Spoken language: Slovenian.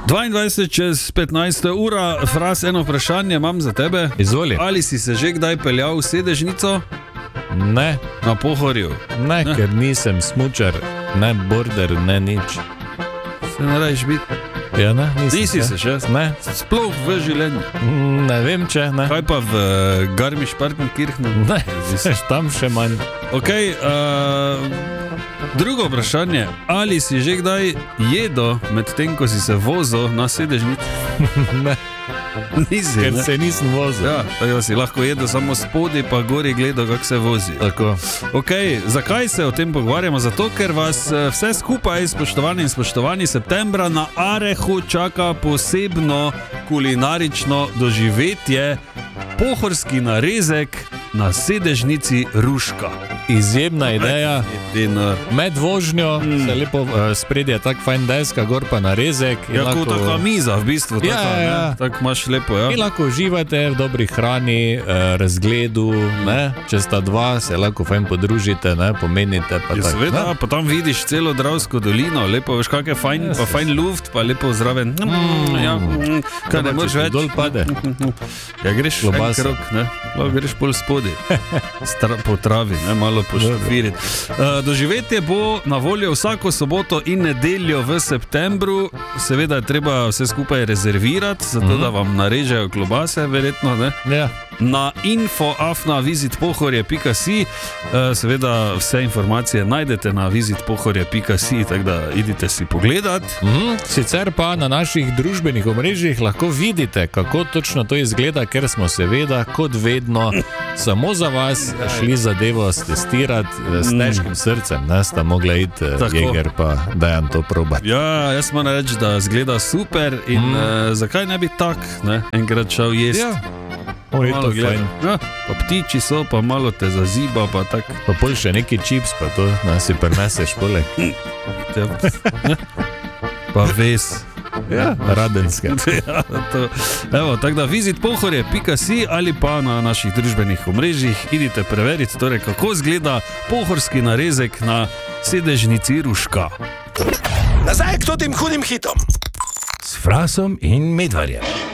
22 čez 15 ura, Fras, eno vprašanje imam za tebe. Izvoli. Ali si se že kdaj peljal v sedežnico? Ne. Na Pohorju? Ne, ker nisem smučar, ne border, ne nič. Se ne rajš biti? Ja, ne, Nisi se še? Ne. Sploh v življenju? Ne vem, če ne. Kaj pa v Garmisch-Partenkirchenu? Ne, tam še manj. Ok, drugo vprašanje. Ali si že kdaj jedel med tem, ko si se vozil na sedežnici? Ne. Nisi, Ker ne? se nisem vozil. Ja, tako si lahko jedel samo spodaj, pa gori gledal, kako se vozi. Tako. Ok, zakaj se o tem pogovarjamo? Zato, ker vas vse skupaj, spoštovani in spoštovani, septembra na Arehu čaka posebno kulinarično doživetje, pohorski narezek na sedežnici Ruška. Izjemna ideja. Med vožnjo se lepo spredje tak fajn deska, gor pa narezek. Ja, kot taka miza v bistvu. Ja. Tako imaš lepo, ja. In lahko uživate v dobri hrani, razgledu, ne? Če sta dva, se lahko fajn podružite, ne? Pomenite. Pa Ja, tak, seveda, ne? pa tam vidiš celo Dravsko dolino, lepo, veš, kak je fajn, pa fajn luft, pa lepo zraven. Ja, kaj ne moreš več. Dol pade. Ja, greš en Klobasa. krok, ne? Lahko greš pol spodaj. Po travi, ne? Malo poštoviriti. Doživetje bo na voljo vsako soboto in nedeljo v septembru. Seveda je treba vse skupaj rezervirati, zato da vam narežejo klobase, verjetno, ne? Ja. Na info@visitpohorje.si. Seveda vse informacije najdete na visitpohorje.si, tako da idite si pogledat. Sicer pa na naših družbenih omrežjih lahko vidite, kako točno to izgleda, ker smo seveda, kot vedno, samo za vas šli zadevo stestirati s težkim srcem, ne, sta mogla iti Jeger pa Dejan to probati. Ja, jaz moram reči, da zgleda super in zakaj ne bi tak, ne, enkrat šel jesti. Ja. O, je to fajn. Ja, pa ptiči so, pa malo te zaziba, pa tak. Pa pol še neki čips, pa to si prineseš poleg. Pa ves. Ja, radenske. Ja, to. Evo, tako da visitpohorje.si ali pa na naših družbenih omrežjih idite preveriti, torej, kako izgleda pohorski narezek na sedežnici Ruška. Nazaj k tem hudim hitom. S Frasom in Medvarjem.